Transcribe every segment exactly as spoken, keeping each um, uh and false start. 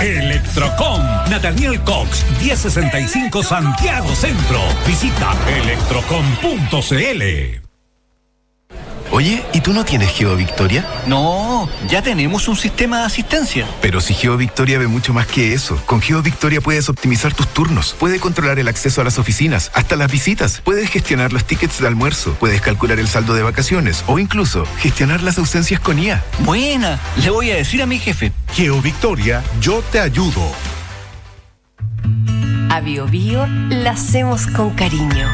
Electrocom, Nathaniel Cox, diez sesenta y cinco Santiago Centro. Visita electrocom punto c l. Oye, ¿y tú no tienes GeoVictoria? No, ya tenemos un sistema de asistencia. Pero si GeoVictoria ve mucho más que eso. Con GeoVictoria puedes optimizar tus turnos, puedes controlar el acceso a las oficinas, hasta las visitas, puedes gestionar los tickets de almuerzo, puedes calcular el saldo de vacaciones o incluso gestionar las ausencias con I A. Buena, le voy a decir a mi jefe. GeoVictoria, yo te ayudo. A Bio Bio la hacemos con cariño.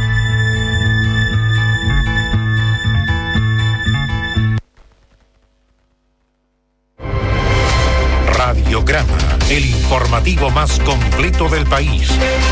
Radiograma, el informativo más completo del país.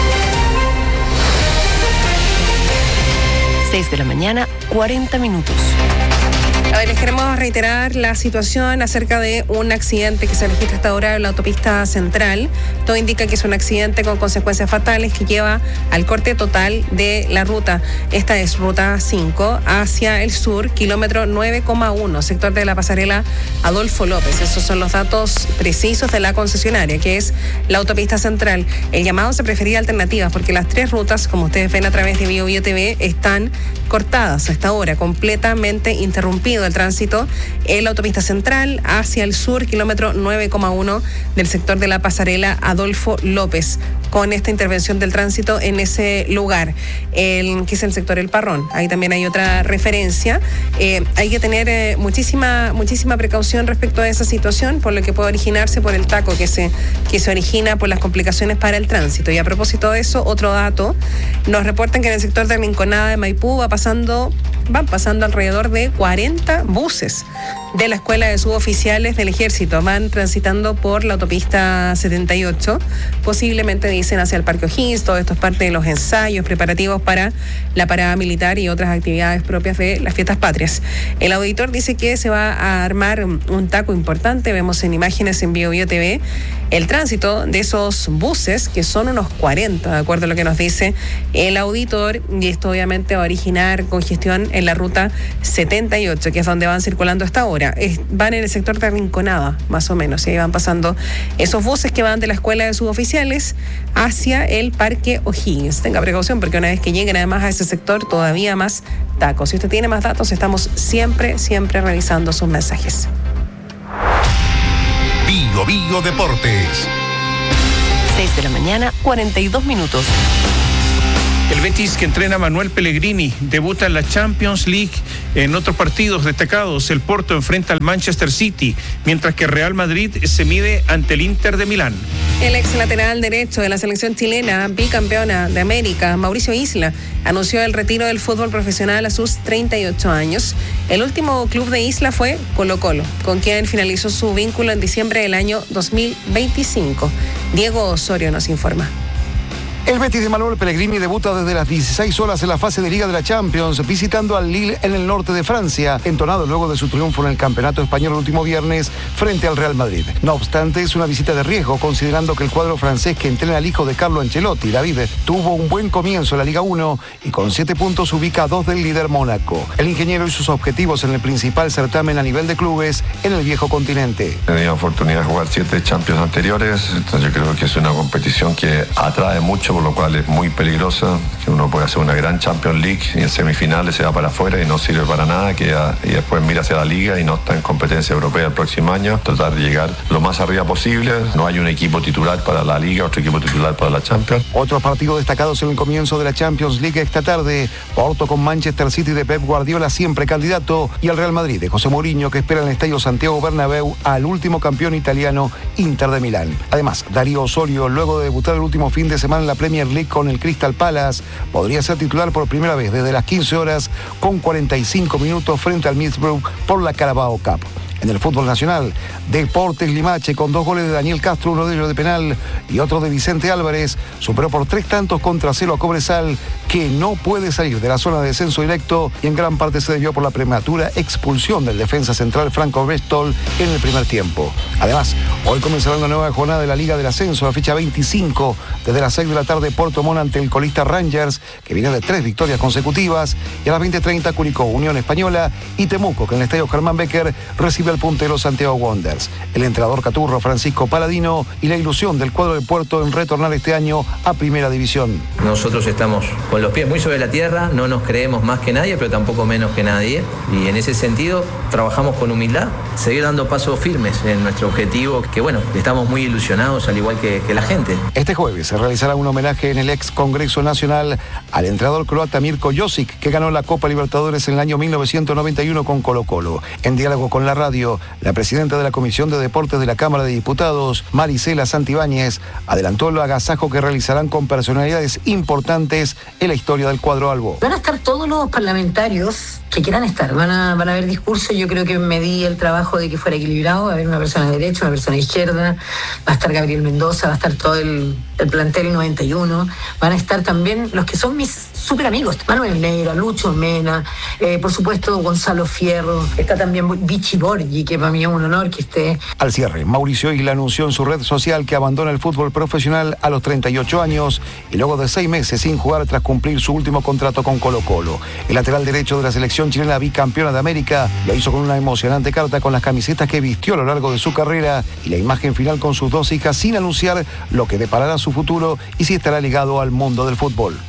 seis de la mañana, cuarenta minutos. A ver, les queremos reiterar la situación acerca de un accidente que se registra hasta ahora en la autopista central. Todo indica que es un accidente con consecuencias fatales que lleva al corte total de la ruta. Esta es ruta cinco hacia el sur, kilómetro nueve coma uno, sector de la pasarela Adolfo López. Esos son los datos precisos de la concesionaria, que es la autopista central. El llamado se prefería alternativas porque las tres rutas, como ustedes ven a través de Bio Bio T V, están cortadas hasta ahora, completamente interrumpido el tránsito en la autopista central hacia el sur, kilómetro nueve coma uno del sector de la pasarela Adolfo López, con esta intervención del tránsito en ese lugar, el, que es el sector El Parrón. Ahí también hay otra referencia. Eh, hay que tener eh, muchísima, muchísima precaución respecto a esa situación, por lo que puede originarse por el taco que se, que se origina por las complicaciones para el tránsito. Y a propósito de eso, otro dato, nos reportan que en el sector de Rinconada de Maipú va pasando, van pasando alrededor de cuarenta buses de la Escuela de Suboficiales del Ejército. Van transitando por la autopista setenta y ocho, posiblemente dicen hacia el Parque O'Higgins. Todo esto es parte de los ensayos preparativos para la parada militar y otras actividades propias de las fiestas patrias. El auditor dice que se va a armar un taco importante. Vemos en imágenes en Bio Bio T V el tránsito de esos buses, que son unos cuarenta, de acuerdo a lo que nos dice el auditor, y esto obviamente va a originar congestión en la ruta setenta y ocho, que es donde van circulando hasta ahora. Es, van en el sector de Rinconada, más o menos, y ahí van pasando esos buses que van de la Escuela de Suboficiales hacia el Parque O'Higgins. Tenga precaución, porque una vez que lleguen además a ese sector, todavía más tacos. Si usted tiene más datos, estamos siempre, siempre revisando sus mensajes. Bio Bio Deportes. seis de la mañana, cuarenta y dos minutos. El Betis, que entrena a Manuel Pellegrini, debuta en la Champions League. En otros partidos destacados, el Porto enfrenta al Manchester City, mientras que Real Madrid se mide ante el Inter de Milán. El ex lateral derecho de la selección chilena, bicampeona de América, Mauricio Isla, anunció el retiro del fútbol profesional a sus treinta y ocho años. El último club de Isla fue Colo-Colo, con quien finalizó su vínculo en diciembre del año dos mil veinticinco. Diego Osorio nos informa. El Betis de Manuel Pellegrini debuta desde las dieciséis horas en la fase de Liga de la Champions, visitando al Lille en el norte de Francia, entonado luego de su triunfo en el Campeonato Español el último viernes frente al Real Madrid. No obstante, es una visita de riesgo, considerando que el cuadro francés que entrena al hijo de Carlo Ancelotti, David, tuvo un buen comienzo en la Liga uno y con siete puntos ubica a dos del líder Mónaco. El ingeniero y sus objetivos en el principal certamen a nivel de clubes en el viejo continente. He tenido oportunidad de jugar siete Champions anteriores, entonces yo creo que es una competición que atrae mucho, por lo cual es muy peligrosa, que uno puede hacer una gran Champions League y en semifinales se va para afuera y no sirve para nada, que ya, y después mira hacia la Liga y no está en competencia europea el próximo año. Tratar de llegar lo más arriba posible. No hay un equipo titular para la Liga, otro equipo titular para la Champions. Otros partidos destacados en el comienzo de la Champions League esta tarde: Porto con Manchester City de Pep Guardiola, siempre candidato, y el Real Madrid de José Mourinho, que espera en el Estadio Santiago Bernabéu al último campeón italiano, Inter de Milán. Además, Darío Osorio, luego de debutar el último fin de semana en la Premier League con el Crystal Palace, podría ser titular por primera vez desde las quince horas con cuarenta y cinco minutos frente al Middlesbrough por la Carabao Cup. En el fútbol nacional, Deportes Limache, con dos goles de Daniel Castro, uno de ellos de penal y otro de Vicente Álvarez, superó por tres tantos contra cero a Cobresal, que no puede salir de la zona de descenso directo, y en gran parte se debió por la prematura expulsión del defensa central Franco Bestol en el primer tiempo. Además, hoy comenzará una nueva jornada de la Liga del Ascenso, la fecha veinticinco, desde las seis de la tarde, Puerto Montt ante el colista Rangers, que viene de tres victorias consecutivas, y a las veinte treinta, Curicó, Unión Española, y Temuco, que en el Estadio Germán Becker recibe recibe al puntero Santiago Wanderers. El entrenador caturro Francisco Paladino y la ilusión del cuadro de Puerto en retornar este año a Primera División. Nosotros estamos con los pies muy sobre la tierra, no nos creemos más que nadie, pero tampoco menos que nadie. Y en ese sentido trabajamos con humildad, seguir dando pasos firmes en nuestro objetivo, que bueno, estamos muy ilusionados al igual que, que la gente. Este jueves se realizará un homenaje en el ex Congreso Nacional al entrenador croata Mirko Josic, que ganó la Copa Libertadores en el año mil novecientos noventa y uno con Colo-Colo. En diálogo con la radio, la presidenta de la Comisión de Deportes de la Cámara de Diputados, Marisela Santibáñez, adelantó el agasajo que realizarán con personalidades importantes en la historia del cuadro albo. Van a estar todos los parlamentarios que quieran estar, van a, van a haber discursos. Yo creo que medí el trabajo de que fuera equilibrado, va a haber una persona de derecha, una persona de izquierda, va a estar Gabriel Mendoza, va a estar todo el, el plantel noventa y uno, van a estar también los que son mis súper amigos, Manuel Neira, Lucho Mena, eh, por supuesto Gonzalo Fierro, está también Vichy Borgi, que para mí es un honor que esté. Al cierre, Mauricio Isla anunció en su red social que abandona el fútbol profesional a los treinta y ocho años y luego de seis meses sin jugar tras cumplir su último contrato con Colo-Colo. El lateral derecho de la selección chilena bicampeona de América lo hizo con una emocionante carta con las camisetas que vistió a lo largo de su carrera y la imagen final con sus dos hijas, sin anunciar lo que deparará su futuro y si estará ligado al mundo del fútbol.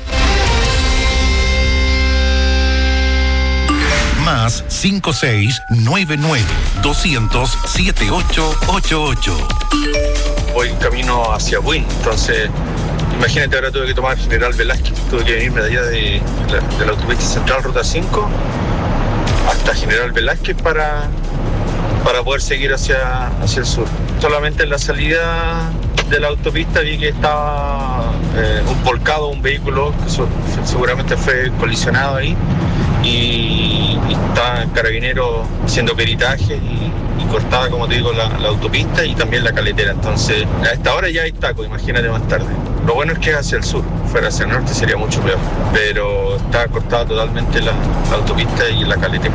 Más cinco seis nueve nueve doscientos siete ocho ocho ocho. Voy camino hacia Buin, entonces imagínate, ahora tuve que tomar General Velázquez, tuve que venirme de allá de la, de la autopista central Ruta cinco hasta General Velázquez para, para poder seguir hacia, hacia el sur. Solamente en la salida de la autopista vi que estaba eh, un volcado, un vehículo que so, seguramente fue colisionado ahí y, y está Carabineros haciendo peritaje y, y cortada, como te digo, la, la autopista y también la caletera. Entonces a esta hora ya hay taco, imagínate más tarde. Lo bueno es que es hacia el sur, fuera hacia el norte sería mucho peor, pero está cortada totalmente la, la autopista y la caletera.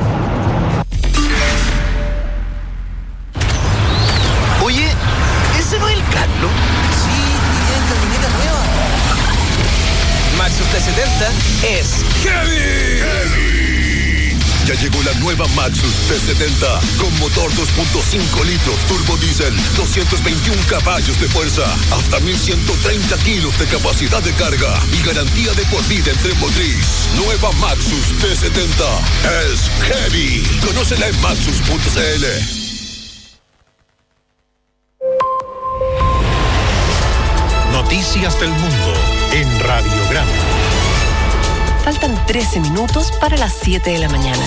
Oye, ¿ese no es el Carlos? Sí, bien, camioneta nueva. Maxus T setenta es ¡Heavy! ¡Heavy! Ya llegó la nueva Maxus T setenta con motor dos punto cinco litros, turbo diésel, doscientos veintiún caballos de fuerza, hasta mil ciento treinta kilos de capacidad de carga y garantía de por vida en tren motriz. Nueva Maxus T setenta es Heavy. Conócela en maxus punto c l. Noticias del mundo en Radiograma. Faltan trece minutos para las siete de la mañana.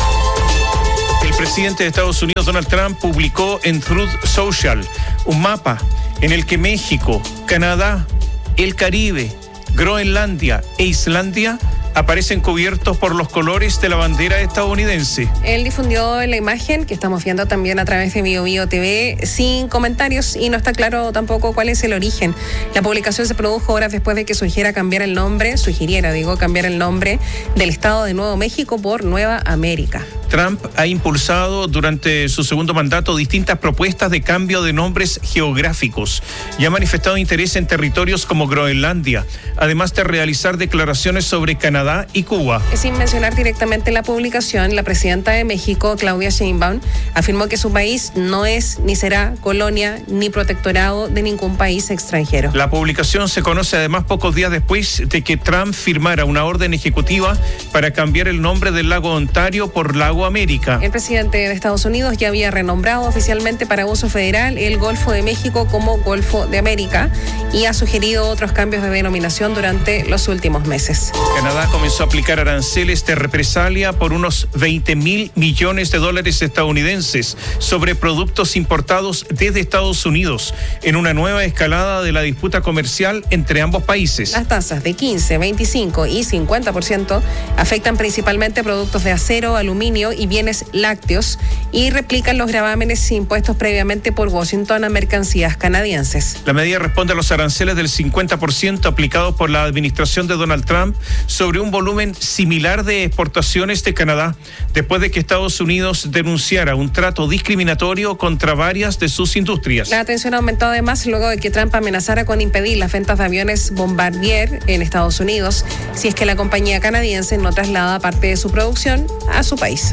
El presidente de Estados Unidos, Donald Trump, publicó en Truth Social un mapa en el que México, Canadá, el Caribe, Groenlandia e Islandia aparecen cubiertos por los colores de la bandera estadounidense. Él difundió la imagen que estamos viendo también a través de Bio Bio T V sin comentarios y no está claro tampoco cuál es el origen. La publicación se produjo horas después de que sugiriera cambiar el nombre, sugiriera, digo, cambiar el nombre del estado de Nuevo México por Nueva América. Trump ha impulsado durante su segundo mandato distintas propuestas de cambio de nombres geográficos y ha manifestado interés en territorios como Groenlandia, además de realizar declaraciones sobre Canadá y Cuba. Sin mencionar directamente la publicación, la presidenta de México, Claudia Sheinbaum, afirmó que su país no es ni será colonia ni protectorado de ningún país extranjero. La publicación se conoce además pocos días después de que Trump firmara una orden ejecutiva para cambiar el nombre del lago Ontario por Lago América. El presidente de Estados Unidos ya había renombrado oficialmente para uso federal el Golfo de México como Golfo de América y ha sugerido otros cambios de denominación durante los últimos meses. Canadá comenzó a aplicar aranceles de represalia por unos veinte mil millones de dólares estadounidenses sobre productos importados desde Estados Unidos en una nueva escalada de la disputa comercial entre ambos países. Las tasas de quince, veinticinco y cincuenta por ciento afectan principalmente productos de acero, aluminio y bienes lácteos y replican los gravámenes impuestos previamente por Washington a mercancías canadienses. La medida responde a los aranceles del cincuenta por ciento aplicados por la administración de Donald Trump sobre un volumen similar de exportaciones de Canadá, después de que Estados Unidos denunciara un trato discriminatorio contra varias de sus industrias. La tensión aumentó además luego de que Trump amenazara con impedir las ventas de aviones Bombardier en Estados Unidos si es que la compañía canadiense no traslada parte de su producción a su país.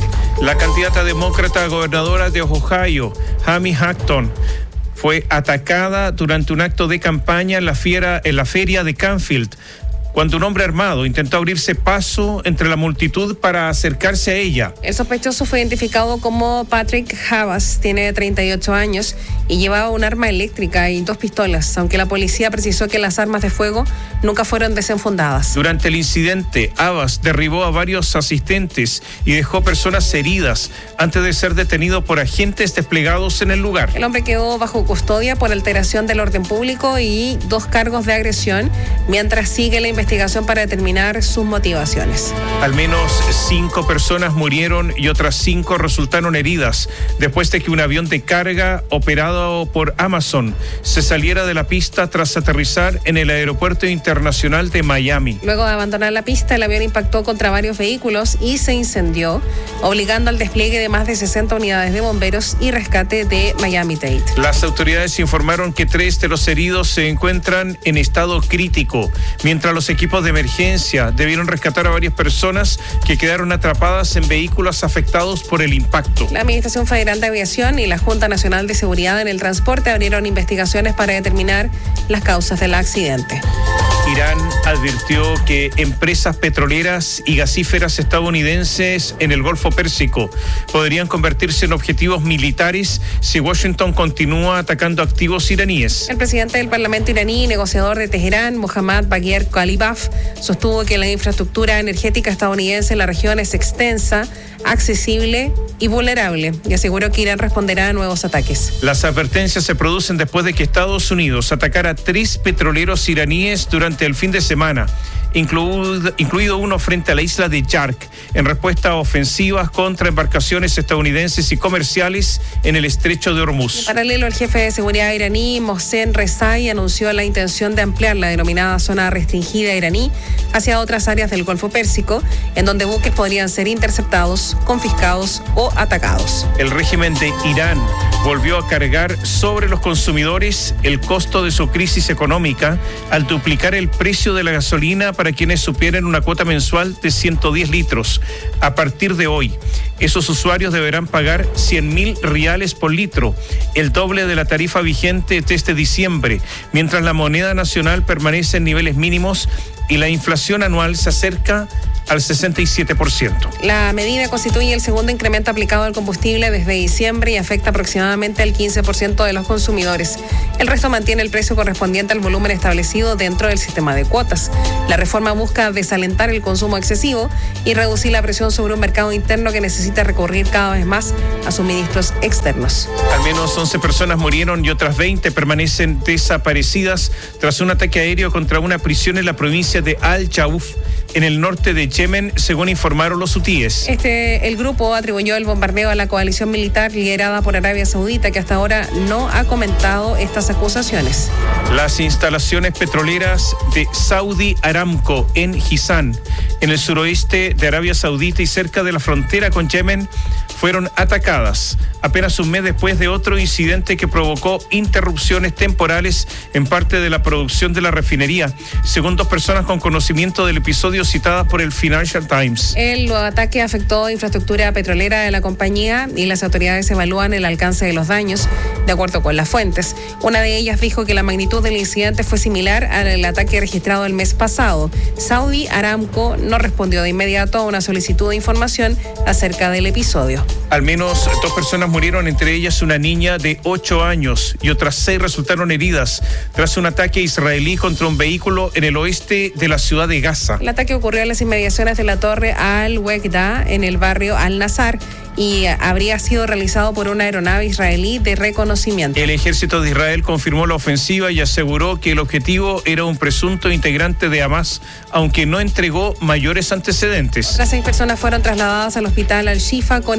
La candidata demócrata a gobernadora de Ohio, Amy Acton, fue atacada durante un acto de campaña en la, fiera, en la feria de Canfield, cuando un hombre armado intentó abrirse paso entre la multitud para acercarse a ella. El sospechoso fue identificado como Patrick Havas, tiene treinta y ocho años y llevaba un arma eléctrica y dos pistolas, aunque la policía precisó que las armas de fuego nunca fueron desenfundadas. Durante el incidente, Havas derribó a varios asistentes y dejó personas heridas antes de ser detenido por agentes desplegados en el lugar. El hombre quedó bajo custodia por alteración del orden público y dos cargos de agresión, mientras sigue la investigación investigación para determinar sus motivaciones. Al menos cinco personas murieron y otras cinco resultaron heridas después de que un avión de carga operado por Amazon se saliera de la pista tras aterrizar en el aeropuerto internacional de Miami. Luego de abandonar la pista, el avión impactó contra varios vehículos y se incendió, obligando al despliegue de más de sesenta unidades de bomberos y rescate de Miami-Dade. Las autoridades informaron que tres de los heridos se encuentran en estado crítico, mientras los equipos de emergencia debieron rescatar a varias personas que quedaron atrapadas en vehículos afectados por el impacto. La Administración Federal de Aviación y la Junta Nacional de Seguridad en el Transporte abrieron investigaciones para determinar las causas del accidente. Irán advirtió que empresas petroleras y gasíferas estadounidenses en el Golfo Pérsico podrían convertirse en objetivos militares si Washington continúa atacando activos iraníes. El presidente del Parlamento iraní y negociador de Teherán, Mohammad Bagher Khalibaf, sostuvo que la infraestructura energética estadounidense en la región es extensa, accesible y vulnerable, y aseguró que Irán responderá a nuevos ataques. Las advertencias se producen después de que Estados Unidos atacara a tres petroleros iraníes durante el fin de semana, incluido, incluido uno frente a la isla de Yark, en respuesta a ofensivas contra embarcaciones estadounidenses y comerciales en el estrecho de Hormuz. En paralelo, el jefe de seguridad iraní, Mohsen Rezai, anunció la intención de ampliar la denominada zona restringida iraní hacia otras áreas del Golfo Pérsico, en donde buques podrían ser interceptados, confiscados o atacados. El régimen de Irán volvió a cargar sobre los consumidores el costo de su crisis económica al duplicar el precio de la gasolina para quienes superen una cuota mensual de ciento diez litros. A partir de hoy, esos usuarios deberán pagar cien mil riales por litro, el doble de la tarifa vigente desde diciembre, mientras la moneda nacional permanece en niveles mínimos y la inflación anual se acerca al sesenta y siete por ciento. La medida constituye el segundo incremento aplicado al combustible desde diciembre y afecta aproximadamente al quince por ciento de los consumidores. El resto mantiene el precio correspondiente al volumen establecido dentro del sistema de cuotas. La reforma busca desalentar el consumo excesivo y reducir la presión sobre un mercado interno que necesita recurrir cada vez más a suministros externos. Al menos once personas murieron y otras veinte permanecen desaparecidas tras un ataque aéreo contra una prisión en la provincia de Al-Jauf, en el norte de Yemen, según informaron los hutíes. Este, el grupo atribuyó el bombardeo a la coalición militar liderada por Arabia Saudita, que hasta ahora no ha comentado estas acusaciones. Las instalaciones petroleras de Saudi Aramco en Jizán, en el suroeste de Arabia Saudita y cerca de la frontera con Yemen, fueron atacadas apenas un mes después de otro incidente que provocó interrupciones temporales en parte de la producción de la refinería, según dos personas con conocimiento del episodio citadas por el Financial Times. El ataque afectó infraestructura petrolera de la compañía y las autoridades evalúan el alcance de los daños, de acuerdo con las fuentes. Una de ellas dijo que la magnitud del incidente fue similar al ataque registrado el mes pasado. Saudi Aramco no respondió de inmediato a una solicitud de información acerca del episodio. Al menos dos personas murieron, entre ellas una niña de ocho años, y otras seis resultaron heridas tras un ataque israelí contra un vehículo en el oeste de la ciudad de Gaza. El ataque ocurrió en las inmediaciones de la torre Al-Wegda en el barrio Al-Nazar y habría sido realizado por una aeronave israelí de reconocimiento. El ejército de Israel confirmó la ofensiva y aseguró que el objetivo era un presunto integrante de Hamas, aunque no entregó mayores antecedentes. Las seis personas fueron trasladadas al hospital Al-Shifa con heridas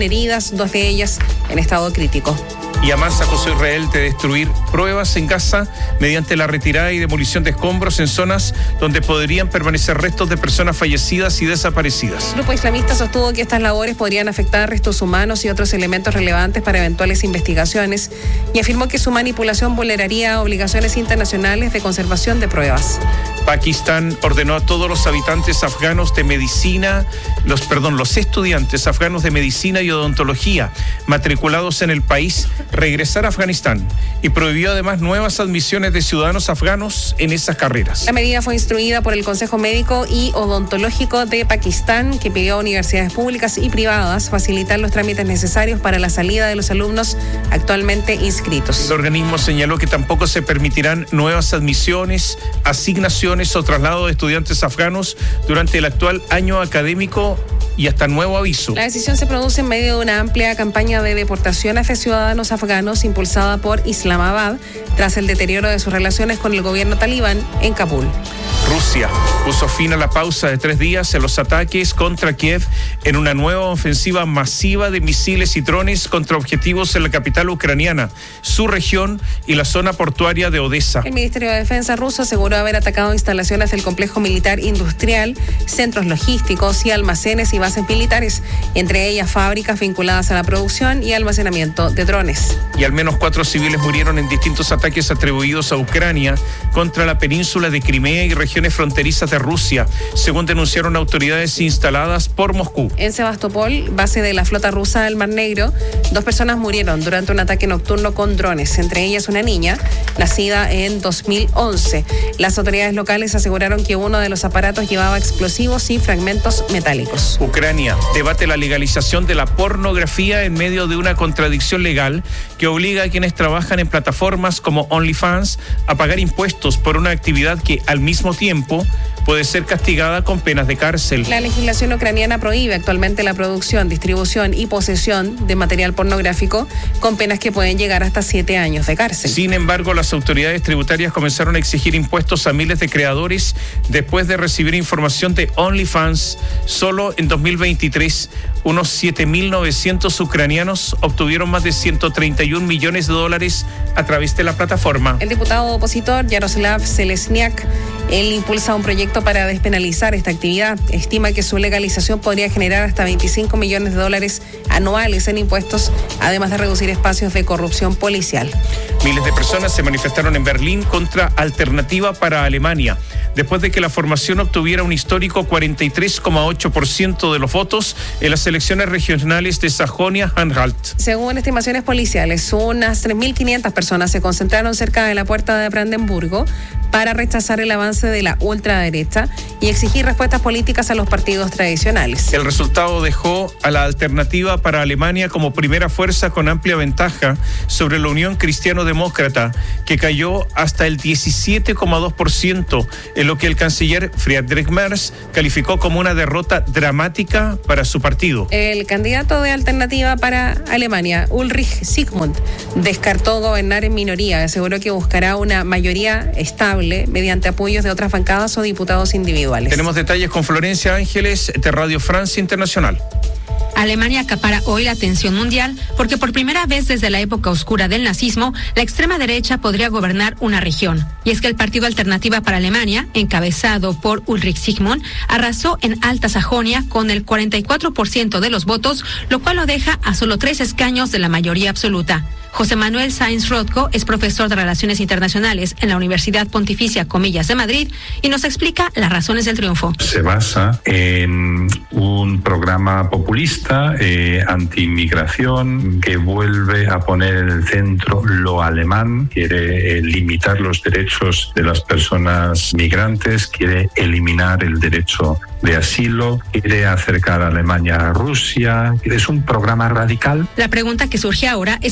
heridas, dos de ellas en estado crítico. Y Hamas acusó a Israel de destruir pruebas en Gaza mediante la retirada y demolición de escombros en zonas donde podrían permanecer restos de personas fallecidas y desaparecidas. El grupo islamista sostuvo que estas labores podrían afectar restos humanos y otros elementos relevantes para eventuales investigaciones y afirmó que su manipulación vulneraría obligaciones internacionales de conservación de pruebas. Pakistán ordenó a todos los habitantes afganos de medicina, los, perdón, los estudiantes afganos de medicina y odontología matriculados en el país regresar a Afganistán y prohibió además nuevas admisiones de ciudadanos afganos en esas carreras. La medida fue instruida por el Consejo Médico y Odontológico de Pakistán, que pidió a universidades públicas y privadas facilitar los trámites necesarios para la salida de los alumnos actualmente inscritos. El organismo señaló que tampoco se permitirán nuevas admisiones, asignaciones o traslado de estudiantes afganos durante el actual año académico y hasta nuevo aviso. La decisión se produce en medio de una amplia campaña de deportaciones de ciudadanos afganos impulsada por Islamabad tras el deterioro de sus relaciones con el gobierno talibán en Kabul. Rusia puso fin a la pausa de tres días en los ataques contra Kiev en una nueva ofensiva masiva de misiles y drones contra objetivos en la capital ucraniana, su región y la zona portuaria de Odessa. El Ministerio de Defensa ruso aseguró haber atacado instalaciones del complejo militar industrial, centros logísticos y almacenes y bases militares, entre ellas fábricas vinculadas a la producción y almacenamiento de drones. Y al menos cuatro civiles murieron en distintos ataques atribuidos a Ucrania contra la península de Crimea y regiones fronterizas de Rusia, según denunciaron autoridades instaladas por Moscú. En Sebastopol, base de la flota rusa del Mar Negro, dos personas murieron durante un ataque nocturno con drones, entre ellas una niña, nacida en dos mil once. Las autoridades locales aseguraron que uno de los aparatos llevaba explosivos y fragmentos metálicos. Ucrania debate la legalización de la pornografía en medio de una contradicción legal que obliga a quienes trabajan en plataformas como OnlyFans a pagar impuestos por una actividad que al mismo tiempo puede ser castigada con penas de cárcel. La legislación ucraniana prohíbe actualmente la producción, distribución y posesión de material pornográfico con penas que pueden llegar hasta siete años de cárcel. Sin embargo, las autoridades tributarias comenzaron a exigir impuestos a miles de creadores después de recibir información de OnlyFans. Solo en dos mil veintitrés, unos siete mil novecientos ucranianos obtuvieron más de ciento treinta y un millones de dólares a través de la plataforma. El diputado opositor Yaroslav Selesniak, él impulsa un proyecto para despenalizar esta actividad. Estima que su legalización podría generar hasta veinticinco millones de dólares anuales en impuestos, además de reducir espacios de corrupción policial. Miles de personas se manifestaron en Berlín contra Alternativa para Alemania, después de que la formación obtuviera un histórico cuarenta y tres coma ocho por ciento de los votos en las elecciones regionales de Sajonia-Anhalt. Según estimaciones policiales, unas tres mil quinientas personas se concentraron cerca de la puerta de Brandenburgo para rechazar el avance de la ultraderecha y exigir respuestas políticas a los partidos tradicionales. El resultado dejó a la Alternativa para Alemania como primera fuerza con amplia ventaja sobre la Unión Cristiano-Demócrata, que cayó hasta el diecisiete coma dos por ciento, en lo que el canciller Friedrich Merz calificó como una derrota dramática para su partido. El candidato de Alternativa para Alemania, Ulrich Sigmund, descartó gobernar en minoría. Aseguró que buscará una mayoría estable mediante apoyos de otras bancadas o diputados individuales. Tenemos detalles con Florencia Ángeles de Radio Francia Internacional. Alemania acapara hoy la atención mundial porque por primera vez desde la época oscura del nazismo, la extrema derecha podría gobernar una región. Y es que el Partido Alternativa para Alemania, encabezado por Ulrich Sigmund, arrasó en Alta Sajonia con el cuarenta y cuatro por ciento de los votos, lo cual lo deja a solo tres escaños de la mayoría absoluta. José Manuel Sáenz Rothko es profesor de Relaciones Internacionales en la Universidad Pontificia Comillas de Madrid y nos explica las razones del triunfo. Se basa en un programa populista, eh, anti-inmigración, que vuelve a poner en el centro lo alemán, quiere eh, limitar los derechos de las personas migrantes, quiere eliminar el derecho de asilo, quiere acercar a Alemania a Rusia. Es un programa radical. La pregunta que surge ahora es en torno a la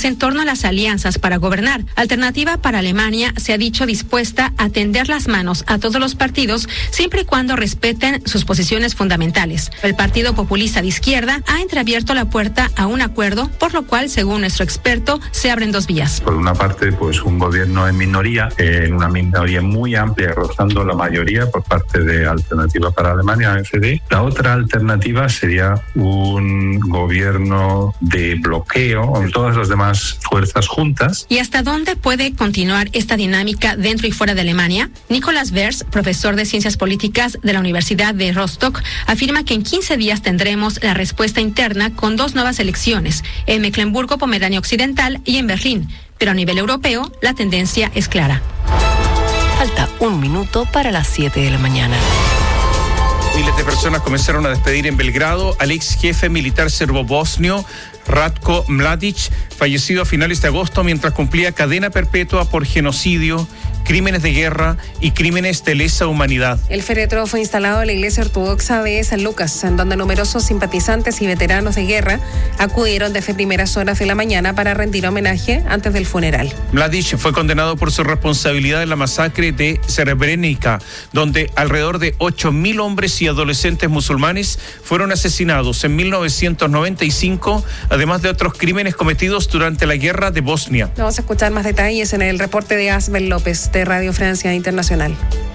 las alianzas para gobernar. Alternativa para Alemania se ha dicho dispuesta a tender las manos a todos los partidos siempre y cuando respeten sus posiciones fundamentales. El Partido Populista de Izquierda ha entreabierto la puerta a un acuerdo, por lo cual, según nuestro experto, se abren dos vías. Por una parte, pues un gobierno en minoría, eh, en una minoría muy amplia, rozando la mayoría por parte de Alternativa para Alemania, A F D. La otra alternativa sería un gobierno de bloqueo con todas las demás fuerzas juntas. ¿Y hasta dónde puede continuar esta dinámica dentro y fuera de Alemania? Nicolás Vers, profesor de Ciencias Políticas de la Universidad de Rostock, afirma que en quince días tendremos la respuesta interna con dos nuevas elecciones, en Mecklemburgo-Pomerania Occidental y en Berlín. Pero a nivel europeo, la tendencia es clara. Falta un minuto para las siete de la mañana. Miles de personas comenzaron a despedir en Belgrado al ex jefe militar serbo-bosnio Ratko Mladic, fallecido a finales de agosto mientras cumplía cadena perpetua por genocidio, crímenes de guerra y crímenes de lesa humanidad. El féretro fue instalado en la iglesia ortodoxa de San Lucas, en donde numerosos simpatizantes y veteranos de guerra acudieron desde primeras horas de la mañana para rendir homenaje antes del funeral. Mladic fue condenado por su responsabilidad en la masacre de Srebrenica, donde alrededor de ocho mil hombres y adolescentes musulmanes fueron asesinados en mil novecientos noventa y cinco, además de otros crímenes cometidos durante la guerra de Bosnia. Vamos a escuchar más detalles en el reporte de Asbel López de Radio Francia Internacional.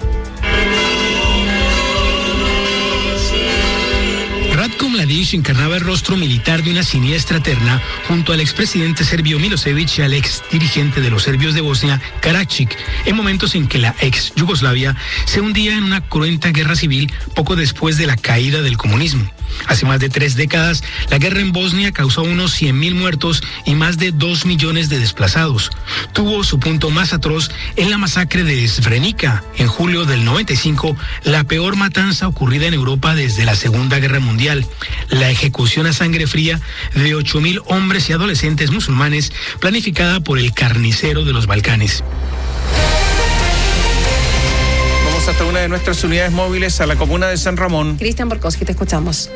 Ratko Mladic encarnaba el rostro militar de una siniestra terna junto al expresidente serbio Milosevic y al ex dirigente de los serbios de Bosnia, Karadzic, en momentos en que la ex Yugoslavia se hundía en una cruenta guerra civil poco después de la caída del comunismo. Hace más de tres décadas, la guerra en Bosnia causó unos cien mil muertos y más de dos millones de desplazados. Tuvo su punto más atroz en la masacre de Srebrenica, en julio del noventa y cinco, la peor matanza ocurrida en Europa desde la Segunda Guerra Mundial. La ejecución a sangre fría de ocho mil hombres y adolescentes musulmanes, planificada por el carnicero de los Balcanes. Hasta una de nuestras unidades móviles a la comuna de San Ramón. Cristian Borkowski, te escuchamos.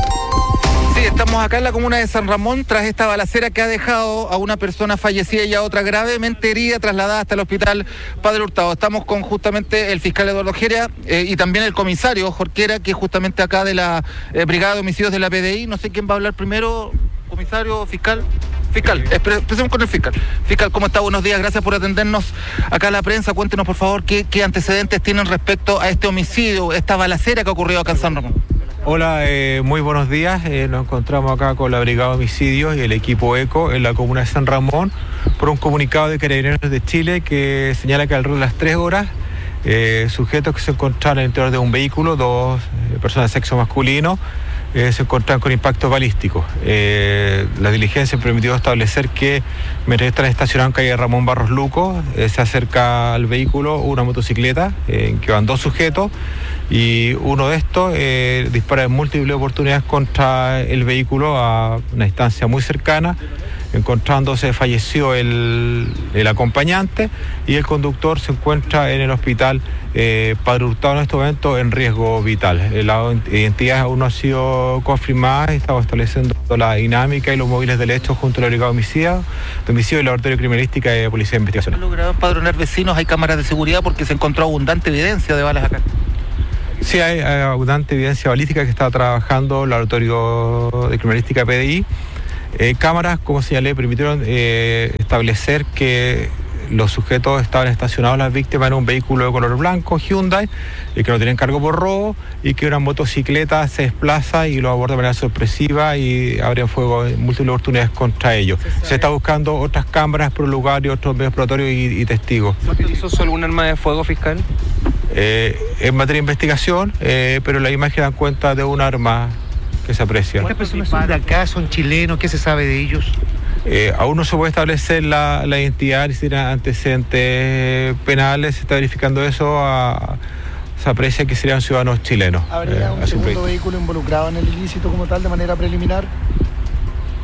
Sí, estamos acá en la comuna de San Ramón tras esta balacera que ha dejado a una persona fallecida y a otra gravemente herida, trasladada hasta el hospital Padre Hurtado. Estamos con justamente el fiscal Eduardo Gera eh, y también el comisario Jorquera, que es justamente acá de la eh, Brigada de Homicidios de la P D I. No sé quién va a hablar primero, comisario, fiscal. Fiscal, empecemos con el fiscal. Fiscal, ¿cómo está? Buenos días, gracias por atendernos acá a la prensa. Cuéntenos, por favor, qué, qué antecedentes tienen respecto a este homicidio, esta balacera que ha ocurrido acá en San Ramón. Hola, eh, muy buenos días. Eh, nos encontramos acá con la Brigada de Homicidios y el equipo ECO en la comuna de San Ramón por un comunicado de Carabineros de Chile que señala que alrededor de las tres horas eh, sujetos que se encontraron en el interior de un vehículo, dos eh, personas de sexo masculino, Eh, se encontraron con impactos balísticos. Eh, la diligencia permitió establecer que mientras están estacionados en calle Ramón Barros Luco, eh, se acerca al vehículo una motocicleta eh, en que van dos sujetos y uno de estos eh, dispara en múltiples oportunidades contra el vehículo a una distancia muy cercana, encontrándose falleció el, el acompañante y el conductor se encuentra en el hospital eh, Padre Hurtado en este momento en riesgo vital. La identidad aún no ha sido confirmada, estamos estableciendo la dinámica y los móviles del hecho junto a la Brigada de Homicidio, de homicidio y la Laboratorio de Criminalística y de Policía de Investigación. ¿Han logrado empadronar vecinos? ¿Hay cámaras de seguridad? Porque se encontró abundante evidencia de balas acá. Sí, hay, hay abundante evidencia balística que está trabajando el Laboratorio de Criminalística P D I. Eh, cámaras, como señalé, permitieron eh, establecer que los sujetos estaban estacionados, las víctimas, en un vehículo de color blanco, Hyundai, y que no tenían cargo por robo, y que una motocicleta se desplaza y lo aborda de manera sorpresiva y abre fuego en múltiples oportunidades contra ellos. Se, se está buscando otras cámaras por el lugar y otros medios probatorios y, y testigos. ¿Se utilizó algún arma de fuego, fiscal? Eh, en materia de investigación, eh, pero la imagen dan cuenta de un arma que se aprecia. ¿Cuántas personas son de acá? ¿Son chilenos? ¿Qué se sabe de ellos? Eh, aún no se puede establecer la, la identidad, ni siquiera antecedentes penales. Se está verificando eso. A, se aprecia que serían ciudadanos chilenos. ¿Habría eh, un segundo vehículo involucrado en el ilícito como tal, de manera preliminar?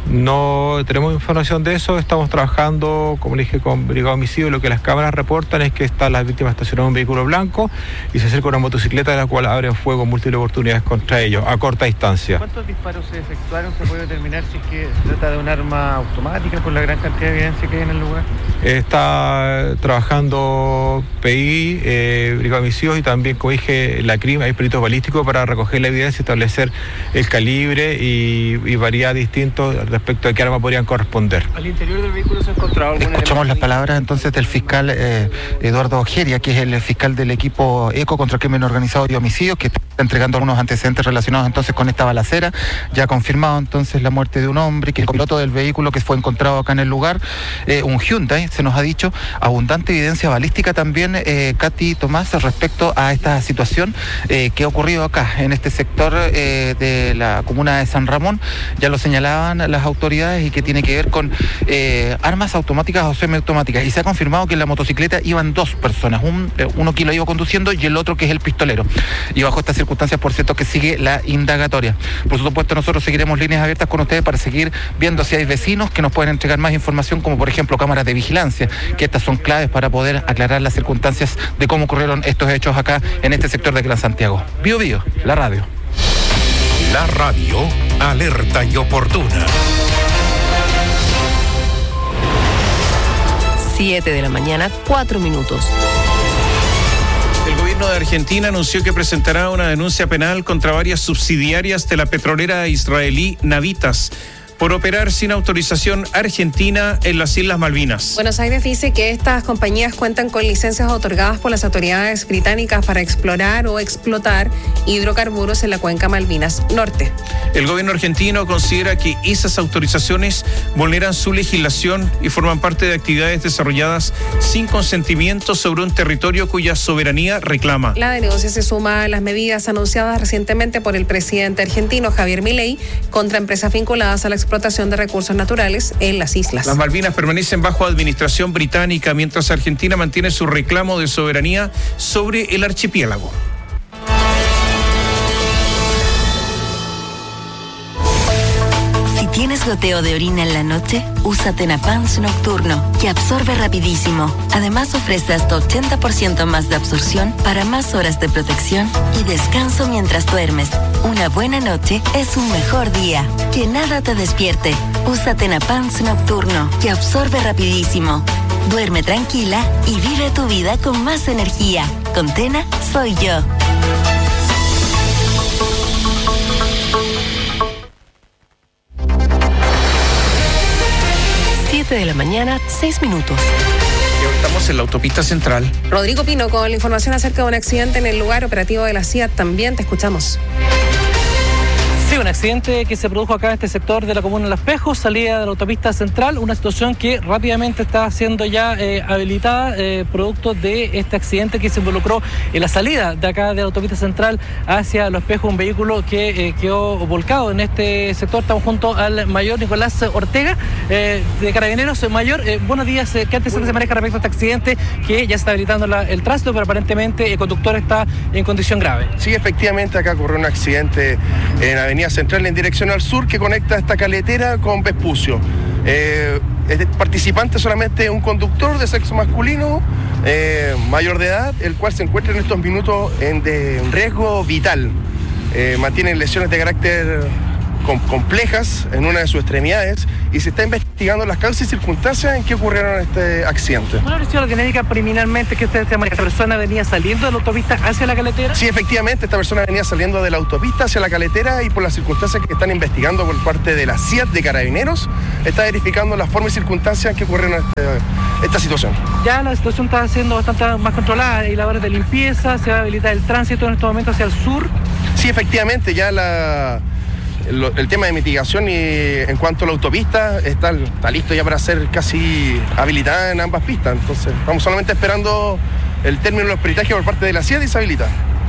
No tenemos información de eso, estamos trabajando, como le dije, con Brigada de Homicidio. Lo que las cámaras reportan es que están las víctimas estacionadas en un vehículo blanco y se acerca una motocicleta de la cual abren fuego en múltiples oportunidades contra ellos, a corta distancia. ¿Cuántos disparos se efectuaron? ¿Se puede determinar si es que se trata de un arma automática por la gran cantidad de evidencia que hay en el lugar? Está trabajando P I, eh, Brigada de Homicidios y también, como dije, la C R I M, hay peritos balísticos para recoger la evidencia, establecer el calibre y, y variedad distintos respecto a qué arma podrían corresponder. ¿Al interior del vehículo se ha encontrado algún Escuchamos las palabras entonces del fiscal eh, Eduardo Ojeria, que es el fiscal del equipo ECO contra el crimen organizado y homicidios, que está entregando algunos antecedentes relacionados entonces con esta balacera. Ya ha confirmado entonces la muerte de un hombre, que el piloto del vehículo que fue encontrado acá en el lugar, eh, un Hyundai, se nos ha dicho, abundante evidencia balística también, eh, Katy Tomás, respecto a esta situación eh, que ha ocurrido acá, en este sector eh, de la comuna de San Ramón. Ya lo señalaban las autoridades y que tiene que ver con eh, armas automáticas o semiautomáticas. Y se ha confirmado que en la motocicleta iban dos personas, un, eh, uno que lo iba conduciendo y el otro que es el pistolero. Y bajo estas circunstancias, por cierto, que sigue la indagatoria. Por supuesto, nosotros seguiremos líneas abiertas con ustedes para seguir viendo si hay vecinos que nos pueden entregar más información, como por ejemplo cámaras de vigilancia, que estas son claves para poder aclarar las circunstancias de cómo ocurrieron estos hechos acá en este sector de Gran Santiago. Bio Bio, la radio. La radio, alerta y oportuna. siete de la mañana, cuatro minutos. El gobierno de Argentina anunció que presentará una denuncia penal contra varias subsidiarias de la petrolera israelí Navitas por operar sin autorización argentina en las Islas Malvinas. Buenos Aires dice que estas compañías cuentan con licencias otorgadas por las autoridades británicas para explorar o explotar hidrocarburos en la cuenca Malvinas Norte. El gobierno argentino considera que esas autorizaciones vulneran su legislación y forman parte de actividades desarrolladas sin consentimiento sobre un territorio cuya soberanía reclama. La denuncia se suma a las medidas anunciadas recientemente por el presidente argentino Javier Milei contra empresas vinculadas a la explotación de recursos naturales en las islas. Las Malvinas permanecen bajo administración británica, mientras Argentina mantiene su reclamo de soberanía sobre el archipiélago. Si tienes goteo de orina en la noche, usa Tenapans Nocturno, que absorbe rapidísimo. Además, ofrece hasta ochenta por ciento más de absorción para más horas de protección y descanso mientras duermes. Una buena noche es un mejor día. Que nada te despierte. Usa Tenapans Nocturno, que absorbe rapidísimo. Duerme tranquila y vive tu vida con más energía. Con Tena, soy yo. siete de la mañana, seis minutos. Y ahora estamos en la autopista central. Rodrigo Pino con la información acerca de un accidente en el lugar operativo de la C I A T. También te escuchamos. Sí, un accidente que se produjo acá en este sector de la comuna de Los Pejos, salida de la autopista central, una situación que rápidamente está siendo ya eh, habilitada, eh, producto de este accidente que se involucró en la salida de acá de la autopista central hacia Los Pejos, un vehículo que eh, quedó volcado en este sector. Estamos junto al mayor Nicolás Ortega, eh, de Carabineros. Mayor, eh, buenos días. ¿Qué antecedentes se maneja respecto a este accidente que ya se está habilitando la, el tránsito, pero aparentemente el conductor está en condición grave? Sí, efectivamente, acá ocurrió un accidente en Avenida Central en dirección al sur que conecta esta caletera con Vespucio. Eh, es participante solamente un conductor de sexo masculino, eh, mayor de edad, el cual se encuentra en estos minutos en de riesgo vital. Eh, mantiene lesiones de carácter com- complejas en una de sus extremidades y se está investigando las causas y circunstancias en que ocurrieron este accidente. ¿Una versión dinámica criminalmente que usted, esta persona venía saliendo de la autopista hacia la caletera? Sí, efectivamente, esta persona venía saliendo de la autopista hacia la caletera y por las circunstancias que están investigando por parte de la C I A T de Carabineros, está verificando las formas y circunstancias que ocurrieron este, esta situación. Ya la situación está siendo bastante más controlada, hay labores de limpieza, se va a habilitar el tránsito en estos momentos hacia el sur. Sí, efectivamente, ya la... El, el tema de mitigación y en cuanto a la autopista está, está listo ya para ser casi habilitada en ambas pistas. Entonces, estamos solamente esperando el término de los peritajes por parte de la C I A T y se habilita.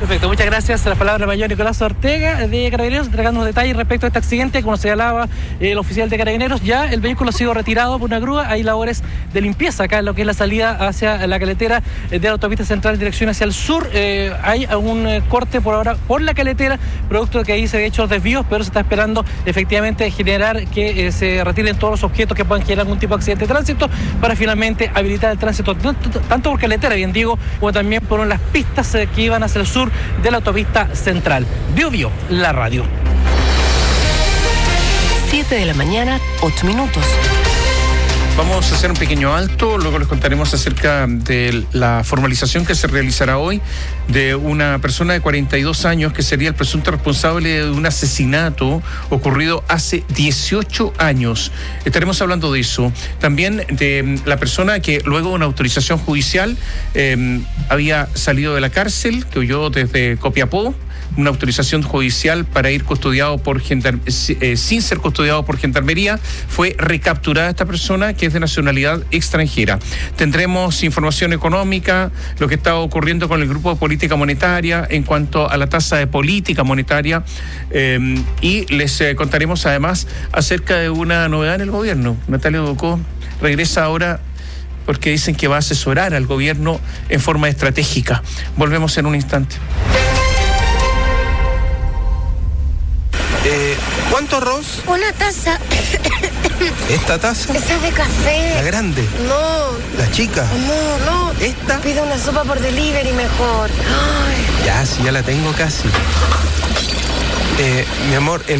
Perfecto, muchas gracias. La palabra mayor Nicolás Ortega de Carabineros, entregándonos detalles respecto a este accidente. Como señalaba el oficial de Carabineros, ya el vehículo ha sido retirado por una grúa. Hay labores de limpieza acá en lo que es la salida hacia la caletera de la autopista central en dirección hacia el sur. Eh, hay un eh, corte por ahora por la caletera, producto de que ahí se han hecho desvíos, pero se está esperando efectivamente generar que eh, se retiren todos los objetos que puedan generar algún tipo de accidente de tránsito para finalmente habilitar el tránsito tanto por caletera, bien digo, como también por las pistas eh, que iban hacia el sur de la autopista central. Bio Bio, la radio. siete de la mañana, ocho minutos. Vamos a hacer un pequeño alto, luego les contaremos acerca de la formalización que se realizará hoy de una persona de cuarenta y dos años que sería el presunto responsable de un asesinato ocurrido hace dieciocho años. Estaremos hablando de eso. También de la persona que luego de una autorización judicial eh, había salido de la cárcel, que huyó desde Copiapó, una autorización judicial para ir custodiado por gendar, eh, sin ser custodiado por gendarmería. Fue recapturada esta persona, que es de nacionalidad extranjera. Tendremos información económica, lo que está ocurriendo con el grupo de política monetaria en cuanto a la tasa de política monetaria, eh, y les eh, contaremos además acerca de una novedad en el gobierno. Natalia Ducó regresa ahora porque dicen que va a asesorar al gobierno en forma estratégica. Volvemos en un instante. Eh, ¿Cuánto arroz? Una taza. ¿Esta taza? Esa es de café. ¿La grande? No. ¿La chica? No, no. ¿Esta? Pide una sopa por delivery mejor. Ay. Ya, sí, ya la tengo casi. Eh, mi amor, el